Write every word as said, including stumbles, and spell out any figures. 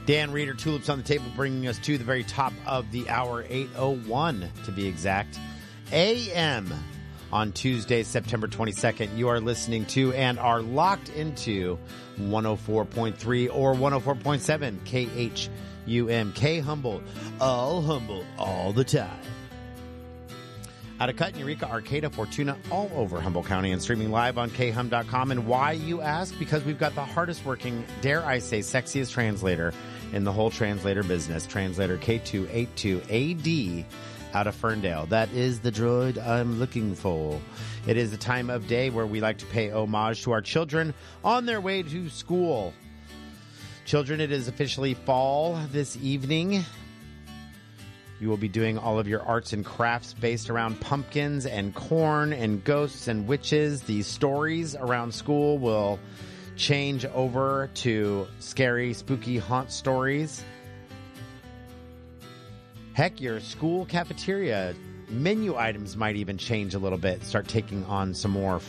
Dan Reeder, Tulips on the Table, bringing us to the very top of the hour, eight oh one to be exact, A M on Tuesday, September twenty-second. You are listening to and are locked into one oh four point three or one oh four point seven K H U M K Humboldt, all Humboldt, all the time. Out of Cut, Eureka, Arcata, Fortuna, all over Humboldt County and streaming live on K hum dot com. And why, you ask? Because we've got the hardest working, dare I say, sexiest translator in the whole translator business. Translator K two eighty-two A D out of Ferndale. That is the droid I'm looking for. It is a time of day where we like to pay homage to our children on their way to school. Children, it is officially fall this evening. You will be doing all of your arts and crafts based around pumpkins and corn and ghosts and witches. These stories around school will change over to scary, spooky haunt stories. Heck, your school cafeteria menu items might even change a little bit, start taking on some more